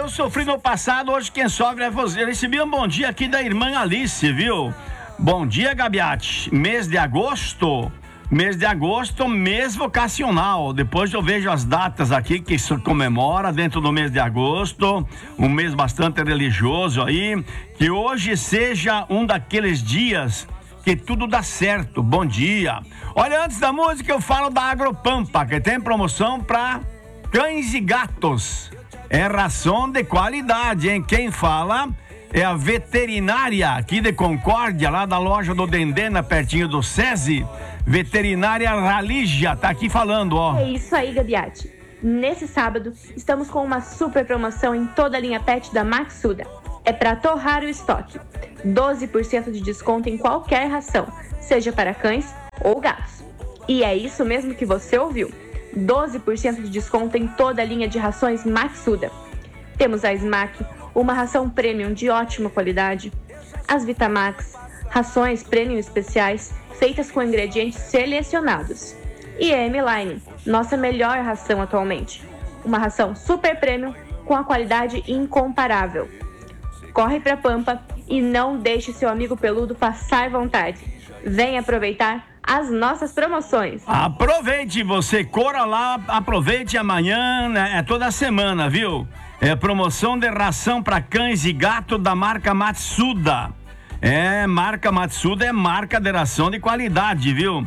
eu sofri no passado, hoje quem sofre é você. Eu recebi um bom dia aqui da irmã Alice, viu? Bom dia, Gabiati. Mês de agosto, mês vocacional. Depois eu vejo as datas aqui que se comemora dentro do mês de agosto, um mês bastante religioso aí. Que hoje seja um daqueles dias que tudo dá certo. Bom dia. Olha, antes da música eu falo da Agropampa, que tem promoção para cães e gatos. É ração de qualidade, hein? Quem fala é a veterinária aqui de Concórdia, lá da loja do Dendena, pertinho do SESI. Veterinária Ralígia, tá aqui falando, ó. É isso aí, Gabiati. Nesse sábado, estamos com uma super promoção em toda a linha pet da Maxuda. É para torrar o estoque. 12% de desconto em qualquer ração, seja para cães ou gatos. E é isso mesmo que você ouviu. 12% de desconto em toda a linha de rações Maxuda. Temos a Smack, uma ração premium de ótima qualidade. As Vitamax, rações premium especiais, feitas com ingredientes selecionados. E a M-Line, nossa melhor ração atualmente. Uma ração super premium com a qualidade incomparável. Corre pra Pampa e não deixe seu amigo peludo passar vontade. Venha aproveitar as nossas promoções. Aproveite, você corra lá, aproveite amanhã, né? É toda semana, viu? É promoção de ração para cães e gato da marca Matsuda. Marca Matsuda é marca de ração de qualidade, viu?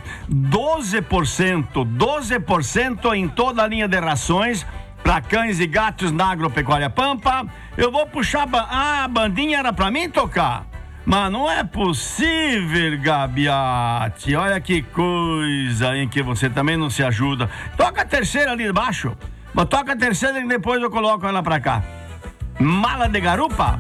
12% em toda a linha de rações para cães e gatos na Agropecuária Pampa. Eu vou puxar a bandinha era para mim tocar. Mas não é possível, Gabiati. Olha que coisa em que você também não se ajuda. Toca a terceira ali embaixo. Mas toca a terceira e depois eu coloco ela pra cá. Mala de garupa?